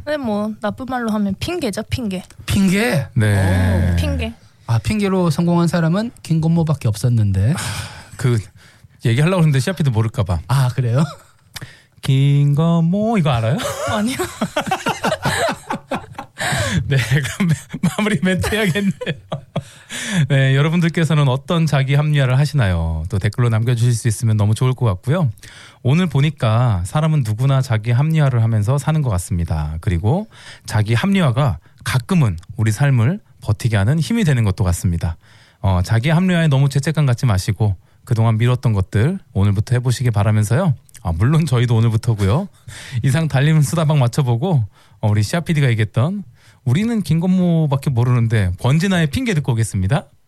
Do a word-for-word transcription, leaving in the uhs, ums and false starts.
네, 뭐 나쁜 말로 하면 핑계죠, 핑계. 핑계? 네. 오, 핑계. 아, 핑계로 성공한 사람은 김건모밖에 없었는데. 그 얘기하려고 했는데 씨아피도 모를까 봐. 아, 그래요? 김건모 이거 알아요? 아니요. 네, 그럼 마무리 멘트 해야겠네요. 네, 여러분들께서는 어떤 자기 합리화를 하시나요? 또 댓글로 남겨주실 수 있으면 너무 좋을 것 같고요. 오늘 보니까 사람은 누구나 자기 합리화를 하면서 사는 것 같습니다. 그리고 자기 합리화가 가끔은 우리 삶을 버티게 하는 힘이 되는 것도 같습니다. 어, 자기 합리화에 너무 죄책감 갖지 마시고 그동안 미뤘던 것들 오늘부터 해보시기 바라면서요. 아, 물론 저희도 오늘부터고요. 이상 달리는 수다방 맞춰보고 어, 우리 씨아피디가 얘기했던 우리는 김건모밖에 모르는데 번지나의 핑계 듣고 오겠습니다.